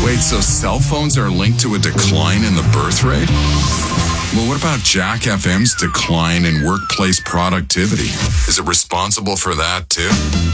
Wait, so cell phones are linked to a decline in the birth rate? Well, what about Jack FM's decline in workplace productivity? Is it responsible for that too?